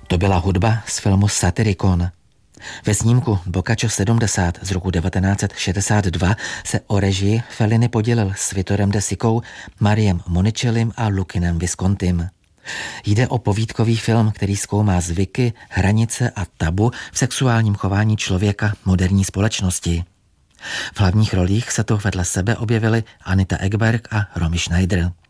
To byla hudba z filmu Satyricon. Ve snímku Boccaccio 70 z roku 1962 se o režii Fellini podělil s Vittorem De Sicou, Mariem Monicellim a Lucinem Viscontym. Jde o povídkový film, který zkoumá zvyky, hranice a tabu v sexuálním chování člověka moderní společnosti. V hlavních rolích se tu vedle sebe objevili Anita Ekberg a Romy Schneider.